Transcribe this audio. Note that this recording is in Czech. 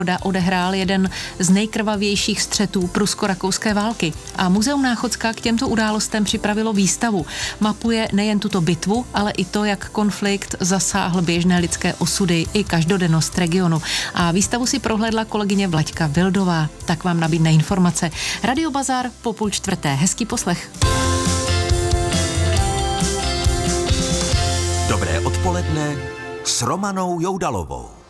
odehrál jeden z nejkrvavějších střetů prusko-rakouské války. A Muzeum Náchodzka k těmto událostem připravilo výstavu. Mapuje nejen tuto bitvu, ale i to, jak konflikt zasáhl běžné lidské osudy i každodennost regionu. A výstavu si prohlédla kolegyně Vlaďka Vildová. Tak vám nabídne informace. Radio Bazar po 3:30. Hezký poslech. Dobré odpoledne s Romanou Joudalovou.